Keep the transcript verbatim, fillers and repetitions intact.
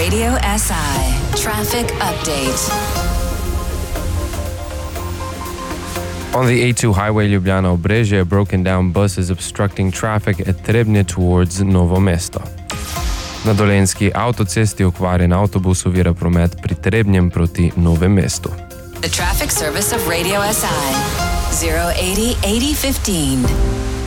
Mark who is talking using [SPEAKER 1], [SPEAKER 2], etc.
[SPEAKER 1] Radio S I traffic update.
[SPEAKER 2] On the A two highway Ljubljana-Obrežje, a broken down bus is obstructing traffic at Trebnje towards Novo Mesto. Na dolenjski avtocesti okvarjen avtobus ovira promet pri Trebnjem proti Novem mestu.
[SPEAKER 1] The traffic service of Radio S I zero eighty eighty fifteen.